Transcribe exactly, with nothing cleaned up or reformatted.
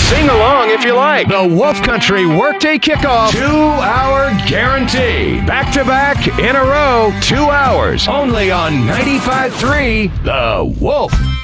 Sing along if you like. The Wolf Country Workday Kickoff. Two-hour guarantee. Back-to-back in a row. Two hours. Only on ninety-five point three The Wolf.